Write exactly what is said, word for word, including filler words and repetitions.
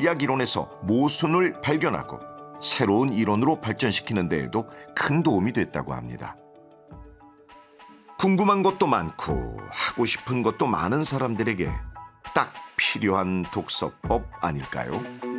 전략 이론에서 모순을 발견하고 새로운 이론으로 발전시키는 데에도 큰 도움이 됐다고 합니다. 궁금한 것도 많고 하고 싶은 것도 많은 사람들에게 딱 필요한 독서법 아닐까요?